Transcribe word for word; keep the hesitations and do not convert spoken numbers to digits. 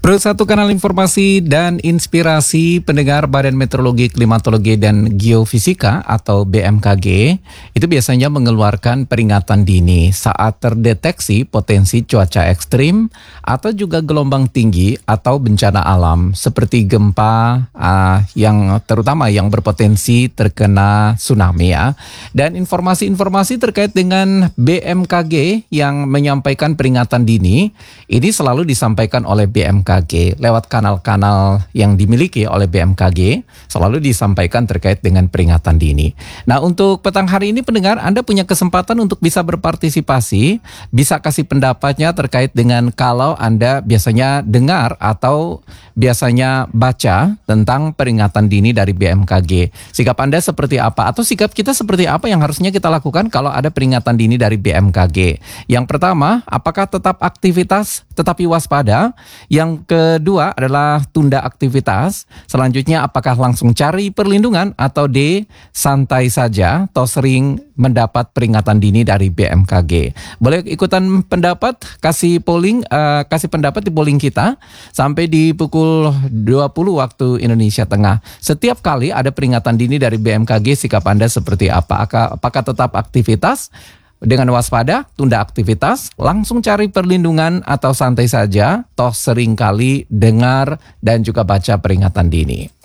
Terus satu kanal informasi dan inspirasi pendengar Badan Meteorologi, Klimatologi dan Geofisika atau B M K G itu biasanya mengeluarkan peringatan dini saat terdeteksi potensi cuaca ekstrim atau juga gelombang tinggi atau bencana alam seperti gempa uh, yang terutama yang berpotensi terkena tsunami ya. Dan informasi-informasi terkait dengan B M K G yang menyampaikan peringatan dini ini selalu disampaikan oleh B M K G lewat kanal-kanal yang dimiliki oleh B M K G, selalu disampaikan terkait dengan peringatan dini. Nah, untuk petang hari ini pendengar, Anda punya kesempatan untuk bisa berpartisipasi, bisa kasih pendapatnya terkait dengan kalau Anda biasanya dengar atau biasanya baca tentang peringatan dini dari B M K G. Sikap Anda seperti apa atau sikap kita seperti apa yang harusnya kita lakukan kalau ada peringatan dini dari B M K G. Yang pertama, apakah tetap aktivitas tetapi waspada? Yang kedua adalah tunda aktivitas. Selanjutnya, apakah langsung cari perlindungan atau D, santai saja atau sering mendapat peringatan dini dari B M K G. Boleh ikutan pendapat, kasih polling, uh, kasih pendapat di polling kita sampai di pukul dua puluh waktu Indonesia Tengah. Setiap kali ada peringatan dini dari B M K G, sikap Anda seperti apa? Apakah tetap aktivitas dengan waspada, tunda aktivitas, langsung cari perlindungan atau santai saja, toh seringkali dengar dan juga baca peringatan dini?